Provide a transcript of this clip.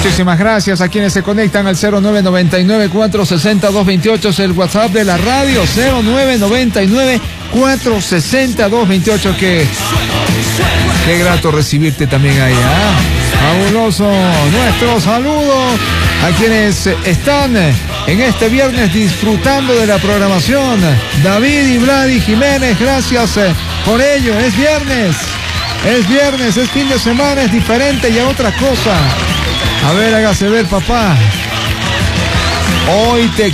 Muchísimas gracias a quienes se conectan al 0999-460-228, es el WhatsApp de la radio, 0999-460-228. Qué grato recibirte también ahí, ¿ah? Fabuloso. Nuestro saludo a quienes están en este viernes disfrutando de la programación. David y Vladi Jiménez, gracias por ello. Es viernes, es fin de semana, es diferente y a otra cosa. A ver, hágase ver, papá. Hoy te